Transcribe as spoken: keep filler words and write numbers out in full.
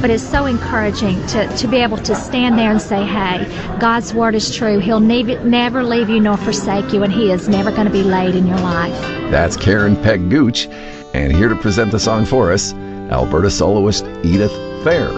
but it's so encouraging to, to be able to stand there and say, hey, God's word is true. He'll never, never leave you nor forsake you, and he is never going to be late in your life. That's Karen Peck Gooch, and here to present the song for us, Alberta soloist Edith Fair.